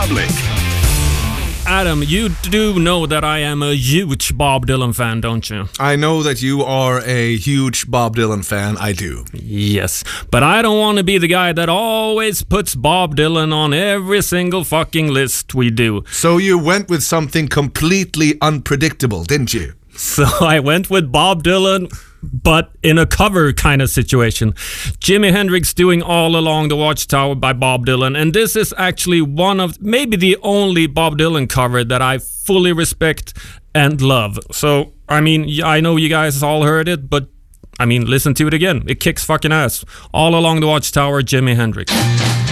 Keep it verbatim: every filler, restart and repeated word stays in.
Republic. Adam, you do know that I am a huge Bob Dylan fan, don't you? I know that you are a huge Bob Dylan fan. I do. Yes, but I don't want to be the guy that always puts Bob Dylan on every single fucking list we do. So you went with something completely unpredictable, didn't you? So I went with Bob Dylan, but in a cover kind of situation. Jimi Hendrix doing All Along the Watchtower by Bob Dylan, and this is actually one of, maybe the only Bob Dylan cover that I fully respect and love. So, I mean, I know you guys all heard it, but, I mean, listen to it again. It kicks fucking ass. All Along the Watchtower, Jimi Hendrix.